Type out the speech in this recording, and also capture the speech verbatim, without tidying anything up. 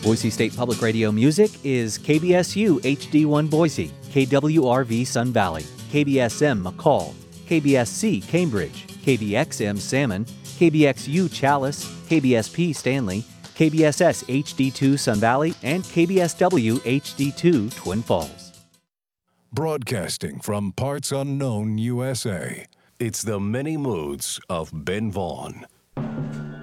Boise State Public Radio music is K B S U H D one Boise, K W R V Sun Valley, K B S M McCall, K B S C Cambridge, K B X M Salmon, K B X U Chalice, K B S P Stanley, K B S S H D two Sun Valley, and K B S W H D two Twin Falls. Broadcasting from parts unknown U S A, it's the many moods of Ben Vaughn.